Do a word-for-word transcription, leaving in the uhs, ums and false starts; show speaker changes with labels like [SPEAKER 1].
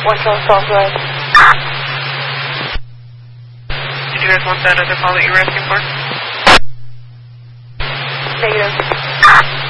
[SPEAKER 1] one twelve twelve, go ahead.
[SPEAKER 2] Did you guys want that other call that you were asking for?
[SPEAKER 1] Negative.